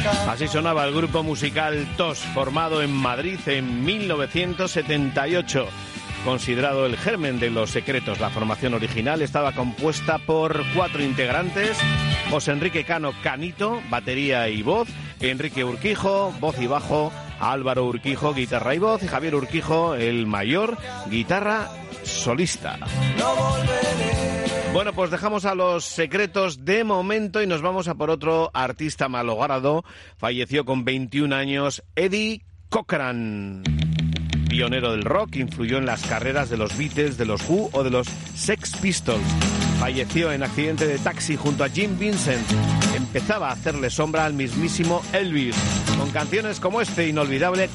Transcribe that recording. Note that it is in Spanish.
Así sonaba el grupo musical TOS, formado en Madrid en 1978. Considerado el germen de Los Secretos, la formación original estaba compuesta por 4 integrantes: José Enrique Cano Canito, batería y voz; Enrique Urquijo, voz y bajo; Álvaro Urquijo, guitarra y voz; y Javier Urquijo, el mayor, guitarra solista. Bueno, pues dejamos a Los Secretos de momento y nos vamos a por otro artista malogrado. Falleció con 21 años Eddie Cochran. Pionero del rock, influyó en las carreras de los Beatles, de los Who o de los Sex Pistols. Falleció en accidente de taxi junto a Jim Vincent. Empezaba a hacerle sombra al mismísimo Elvis, con canciones como este inolvidable